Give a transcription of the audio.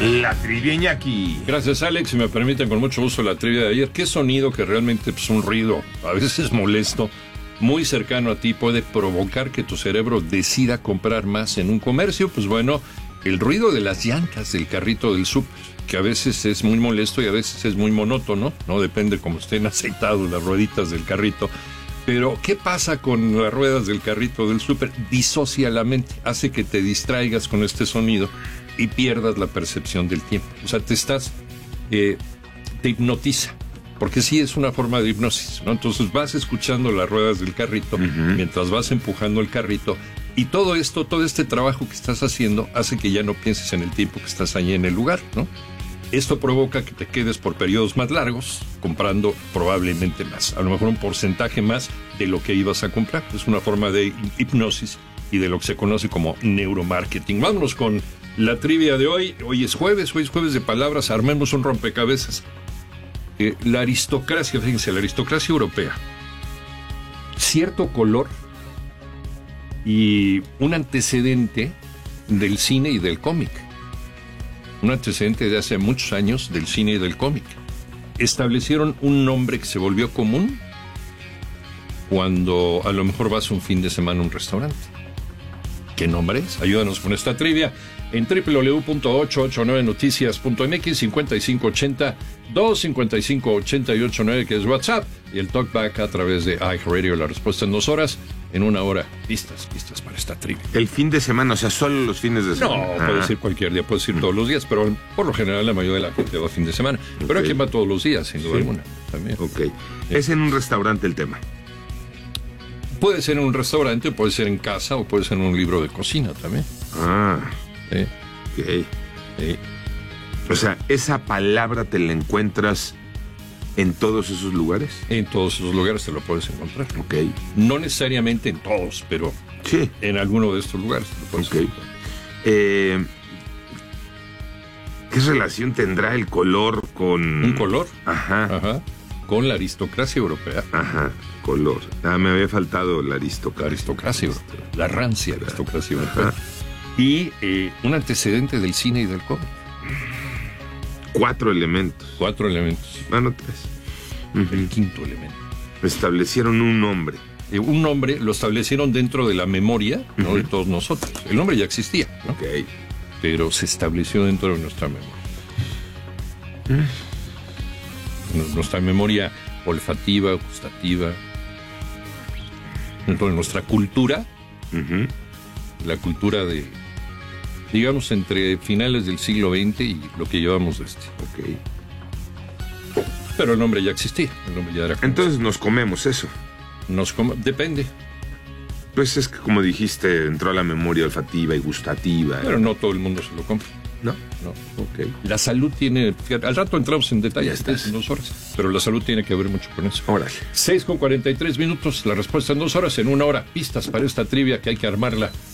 La trivia, Iñaki. Gracias, Alex. Si me permiten, con mucho gusto la trivia de ayer. ¿Qué sonido que realmente es un ruido, a veces molesto, muy cercano a ti, puede provocar que tu cerebro decida comprar más en un comercio? Pues bueno, el ruido de las llantas del carrito del súper, que a veces es muy molesto y a veces es muy monótono, ¿no? Depende cómo estén aceitados las rueditas del carrito. Pero, ¿qué pasa con las ruedas del carrito del súper? Disocia la mente, hace que te distraigas con este sonido y pierdas la percepción del tiempo. O sea, te hipnotiza, porque sí es una forma de hipnosis, ¿no? Entonces vas escuchando las ruedas del carrito mientras vas empujando el carrito, y todo este trabajo que estás haciendo hace que ya no pienses en el tiempo que estás allí en el lugar, ¿no? Esto provoca que te quedes por periodos más largos comprando probablemente más, a lo mejor un porcentaje más de lo que ibas a comprar. Es una forma de hipnosis y de lo que se conoce como neuromarketing. Vámonos con la trivia de hoy. Hoy es jueves de palabras. Armemos un rompecabezas. La aristocracia, fíjense, la aristocracia europea. Cierto color y un antecedente del cine y del cómic. Un antecedente de hace muchos años del cine y del cómic. Establecieron un nombre que se volvió común cuando a lo mejor vas un fin de semana a un restaurante. ¿Qué nombre es? Ayúdanos con esta trivia en www.889noticias.mx, 5580-255-889, que es WhatsApp, y el Talkback a través de iHeartRadio. La respuesta en 2 horas, en 1 hora. Pistas para esta trivia. El fin de semana, o sea, solo los fines de semana. No, puedes ir cualquier día, puedes ir todos los días, pero por lo general la mayoría de la gente va fin de semana. Okay. Pero hay quien va todos los días, sin duda alguna. También. Ok. Es en un restaurante el tema. Puede ser en un restaurante, puede ser en casa o puede ser en un libro de cocina también. Ok. O sea, ¿esa palabra te la encuentras en todos esos lugares? En todos esos lugares te lo puedes encontrar. Ok. No necesariamente en todos, pero sí, en alguno de estos lugares te lo puedes encontrar. ¿Qué relación tendrá el color con...? ¿Un color? Ajá. Con la aristocracia europea. Color. Me había faltado la aristocracia. La aristocracia europea. La rancia aristocracia europea. Y un antecedente del cine y del cómic. 4 elementos. 4 elementos. 3. El quinto elemento. Establecieron un nombre. Un nombre lo establecieron dentro de la memoria, ¿no? De todos nosotros. El nombre ya existía, ¿no? Ok. Pero se estableció dentro de nuestra memoria. Nuestra memoria olfativa, gustativa, dentro de nuestra cultura, la cultura de, digamos, entre finales del siglo XX y lo que llevamos de este. Ok. Pero el nombre ya existía, el nombre ya era conocido. Entonces nos comemos eso. Depende. Pues es que, como dijiste, entró a la memoria olfativa y gustativa. Pero no todo el mundo se lo compra. No. Ok. La salud tiene... Al rato entramos en detalle, en 2 horas. Pero la salud tiene que ver mucho con eso. Órale. 6:43 minutos. La respuesta en 2 horas. En 1 hora. Pistas para esta trivia que hay que armarla